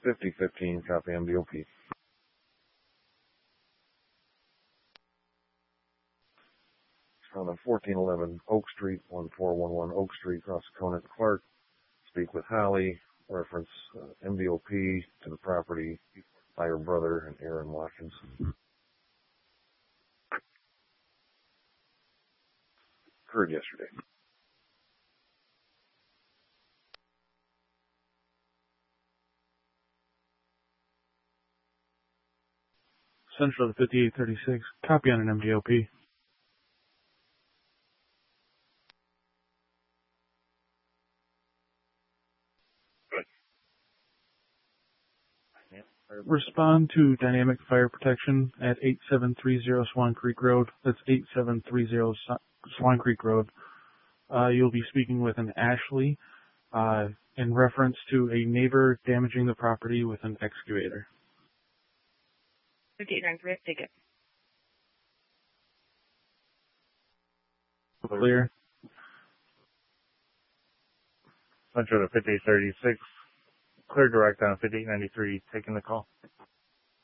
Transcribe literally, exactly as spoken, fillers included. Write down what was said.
fifty fifteen, copy M D O P. On the fourteen eleven Oak Street, one four one one Oak Street, across Conant and Clark. Speak with Holly, reference uh, M D O P to the property by her brother and Aaron Watkins. Occurred yesterday. Central to fifty-eight thirty-six, copy on an M D O P. Respond to Dynamic Fire Protection at eight seven three zero Swan Creek Road. That's eight seven three zero Swan Creek Road. Uh, you'll be speaking with an Ashley uh, in reference to a neighbor damaging the property with an excavator. fifty-eight ninety-three, take it. Clear. Central to fifty-eight thirty-six. Clear direct on fifty-eight ninety-three, taking the call.